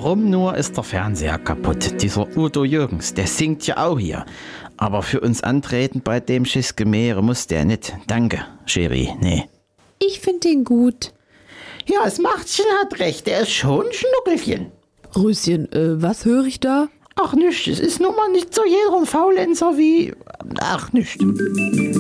Warum nur ist der Fernseher kaputt? Dieser Udo Jürgens, der singt ja auch hier. Aber für uns antreten bei dem Schisgemäre muss der nicht. Danke, Cherie, nee. Ich finde ihn gut. Ja, das Machtchen hat recht, der ist schon ein Schnuckelchen. Röschen, was höre ich da? Ach nichts, es ist nun mal nicht so jeder ein Faulenzer wie... Ach nichts.